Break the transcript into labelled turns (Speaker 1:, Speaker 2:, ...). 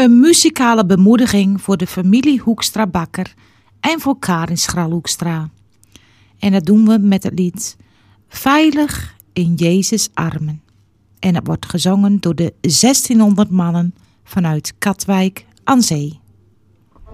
Speaker 1: Een muzikale bemoediging voor de familie Hoekstra-Bakker en voor Karin Schral-Hoekstra. En dat doen we met het lied Veilig in Jezus' armen. En het wordt gezongen door de 1600 mannen vanuit Katwijk aan Zee.